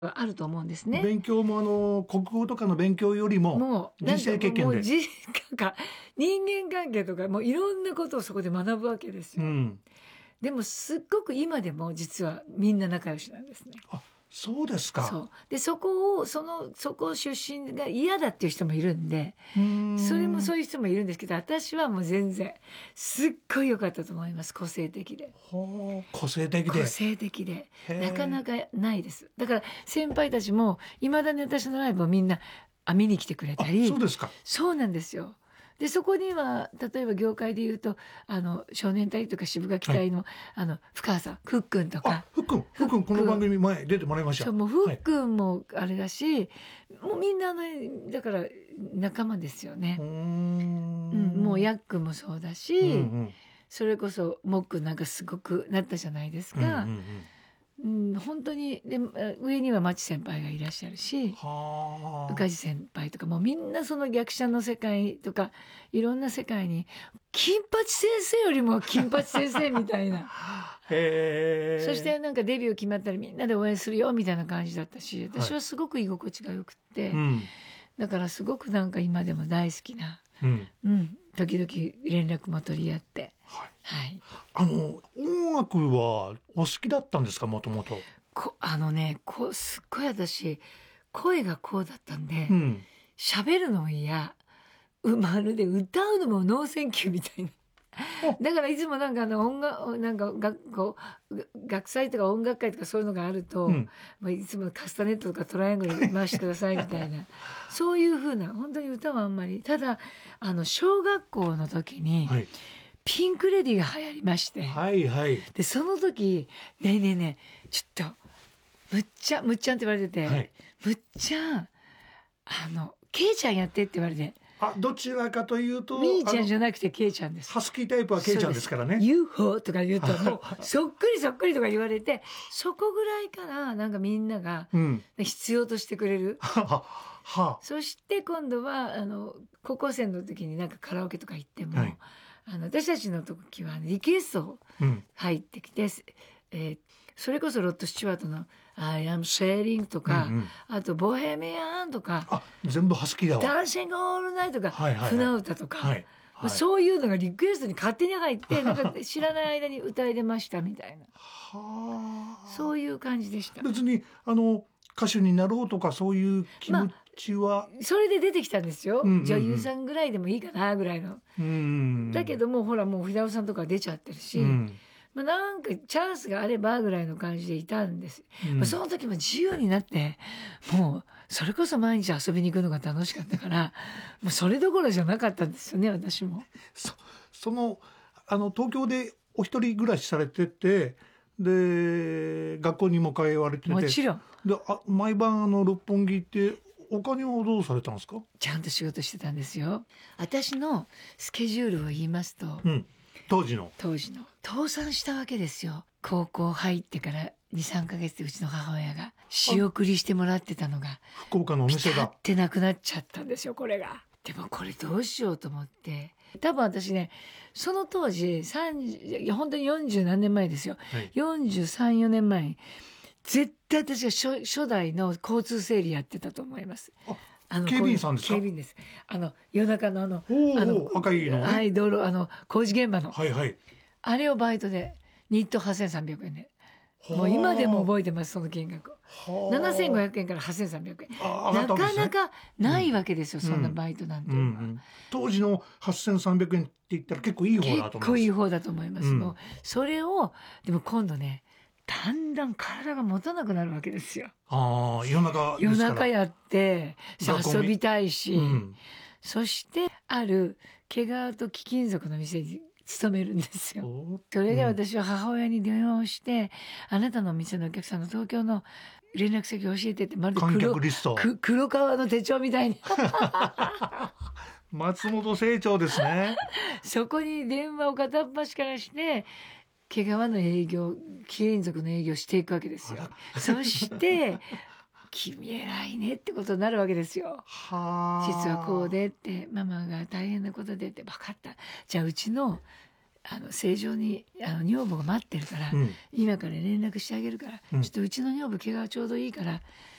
あると思うんですね。 勉強も国語とかの勉強よりももう、 人生経験で。 なんか人間関係とか、もういろんなことをそこで学ぶわけですよ。 うん。 でもすっごく今でも実はみんな仲良しなんですね。 あ、そうですか。 そう。で、そこ出身が嫌だっていう人もいるんで、それもそういう人もいるんですけど、私はもう全然、すっごい良かったと思います。個性的で。 ほう、個性的で。 個性的で。 へーなかなかないです。だから先輩たちも、未だに私のライブをみんな、見に来てくれたあ、 り。 そうですか。 そうなんですよ。で、そこには、例えば業界で言うと、少年隊とか渋垣隊の、深川さん、ふっくんとか。 ふっくん、この番組前出てもらいました。 そう、もうふっくんもあれだし、もうみんなだから仲間ですよね。もうやっくんもそうだし、それこそもっくんなんかすごくなったじゃないですか。本当に、で、上には町先輩がいらっしゃるし、宇梶先輩とか、もうみんなその逆者の世界とか、いろんな世界に、金八先生よりも金八先生みたいな。そしてなんかデビュー決まったらみんなで応援するよみたいな感じだったし、私はすごく居心地が良くって、だからすごくなんか今でも大好きな、時々連絡も取り合って。はい。 音楽はお好きだったんですか、もともと。 すっごい私、声がこうだったんで、喋るのも嫌。まるで歌うのもノーセンキューみたいな。だからいつもなんか学祭とか音楽会とかそういうのがあると、いつもカスタネットとかトライアングル回してくださいみたいな。そういうふうな、本当に歌はあんまり。ただ、小学校の時に、ピンクレディーが流行りまして。で、その時、ねえねえねえ、ちょっと、むっちゃんって言われてて、むっちゃん、ケイちゃんやってって言われて。 どちらかというと。 ミーちゃんじゃなくてケイちゃんです。 ハスキータイプはケイちゃんですからね。 UFO とか言うと、もう、そっくりとか言われて、そこぐらいから、なんかみんなが、必要としてくれる。そして今度は、高校生の時になんかカラオケとか行っても、私たちの時はリクエスト入ってきて、それこそロッド・スチュワートの I am Sailing とか、あとボヘミアンとか、 全部ハスキーだわ。 ダンシングオールナイトとか、船歌とか、そういうのがリクエストに勝手に入って、なんか知らない間に歌い出ましたみたいな。そういう感じでした。 別に、歌手になろうとかそういう気持ちは、 それで出てきたんですよ。女優さんぐらいでもいいかな、ぐらいの。だけども、ほらもうフィダオさんとか出ちゃってるし、なんかチャンスがあればぐらいの感じでいたんです。その時も自由になって、もうそれこそ毎日遊びに行くのが楽しかったから、もうそれどころじゃなかったんですよね、私も。 東京でお一人暮らしされてて、で、学校にも通われてて。 もちろん。 で、毎晩六本木行って、お金をどうされたんですか？ ちゃんと仕事してたんですよ。私のスケジュールを言いますと、 当時の。 倒産したわけですよ。高校入ってから2、3ヶ月でうちの母親が仕送りしてもらってたのが、 福岡のお店が。 ピタってなくなっちゃったんですよ、これが。でもこれどうしようと思って。多分私ね、その当時、本当に40何年前ですよ。43、4年前に、絶対私が初代の交通整理やってたと思います。 警備員さんですか？ 警備員です。夜中の赤いの。 はい、道路、工事現場の。 はいはい。 あれをバイトで、日当8300円で。もう今でも覚えてます、その金額を。7500円から8300円。なかなかないわけですよ、そんなバイトなんていうのは。 当時の8300円って言ったら結構いい方だと思います。 結構いい方だと思います。もうそれを、でも今度ね、だんだん体が持たなくなるわけですよ。 夜中ですから。 夜中やって、遊びたいし、そしてある毛皮と貴金属の店に勤めるんですよ。それで私は母親に電話をして、あなたの店のお客さんの東京の連絡先を教えてって、まるで黒革の手帳みたいに。 松本清張ですね。 そこに電話を片っ端からして、毛皮の営業、貴金属の営業していくわけですよ。そして、君偉いねってことになるわけですよ。実はこうでって、ママが大変なことでって、分かった。じゃあうちの、正常に、女房が待ってるから、今から連絡してあげるから、ちょっとうちの女房毛がちょうどいいから、